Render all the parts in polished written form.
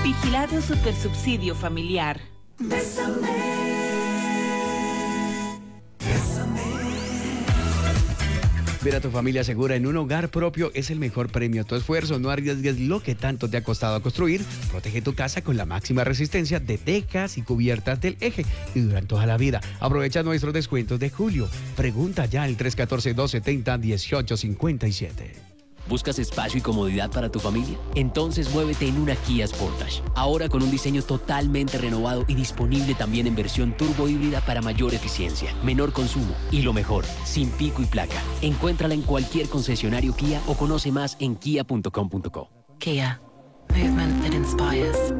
Vigilado Supersubsidio Familiar. Ver a tu familia segura en un hogar propio es el mejor premio a tu esfuerzo. No arriesgues lo que tanto te ha costado construir. Protege tu casa con la máxima resistencia de tecas y cubiertas del Eje y duran toda la vida. Aprovecha nuestros descuentos de julio. Pregunta ya al 314-270-1857. ¿Buscas espacio y comodidad para tu familia? Entonces muévete en una Kia Sportage. Ahora con un diseño totalmente renovado y disponible también en versión turbo híbrida para mayor eficiencia, menor consumo y lo mejor, sin pico y placa. Encuéntrala en cualquier concesionario Kia o conoce más en kia.com.co. Kia. Movement that inspires.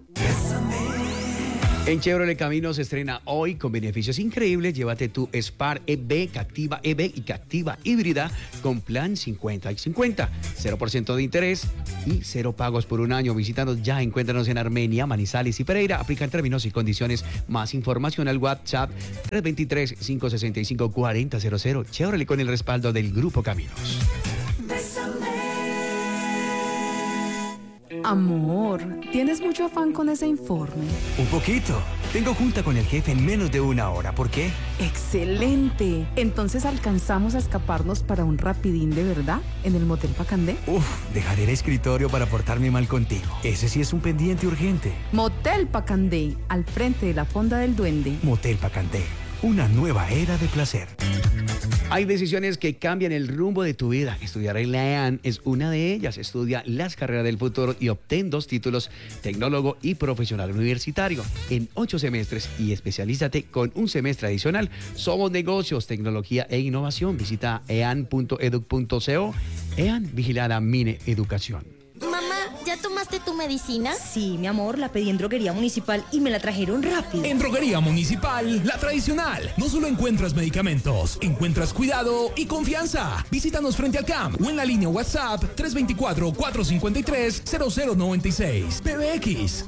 En Chevrolet Camino se estrena hoy con beneficios increíbles. Llévate tu Spark EV, Captiva EV y Captiva híbrida con plan 50 y 50. 0% de interés y 0 pagos por un año. Visítanos ya. Encuéntranos en Armenia, Manizales y Pereira. Aplican términos y condiciones. Más información al WhatsApp 323-565-4000. Chevrolet con el respaldo del Grupo Caminos. Amor, ¿tienes mucho afán con ese informe? Un poquito. Tengo junta con el jefe en menos de una hora. ¿Por qué? ¡Excelente! Entonces alcanzamos a escaparnos para un rapidín de verdad en el Motel Pacandé. Dejaré el escritorio para portarme mal contigo. Ese sí es un pendiente urgente. Motel Pacandé, al frente de la Fonda del Duende. Motel Pacandé, una nueva era de placer. Hay decisiones que cambian el rumbo de tu vida. Estudiar en la EAN es una de ellas. Estudia las carreras del futuro y obtén 2 títulos, tecnólogo y profesional universitario, en 8 semestres y especialízate con un semestre adicional. Somos negocios, tecnología e innovación. Visita ean.edu.co. EAN, vigilada Mine Educación. Mamá, ¿ya tomaste tu medicina? Sí, mi amor, la pedí en Droguería Municipal y me la trajeron rápido. En Droguería Municipal, la tradicional. No solo encuentras medicamentos, encuentras cuidado y confianza. Visítanos frente al CAMP o en la línea WhatsApp 324-453-0096. PBX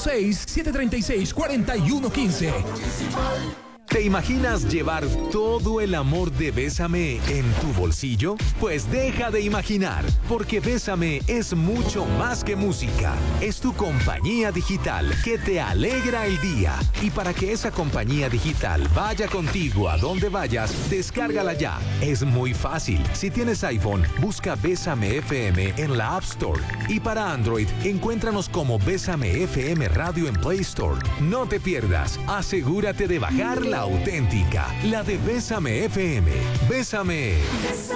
606-736-4115. ¿Te imaginas llevar todo el amor de Bésame en tu bolsillo? Pues deja de imaginar, porque Bésame es mucho más que música. Es tu compañía digital que te alegra el día. Y para que esa compañía digital vaya contigo a donde vayas, descárgala ya. Es muy fácil. Si tienes iPhone, busca Bésame FM en la App Store. Y para Android, encuéntranos como Bésame FM Radio en Play Store. No te pierdas. Asegúrate de bajar la auténtica, la de Bésame FM. Bésame.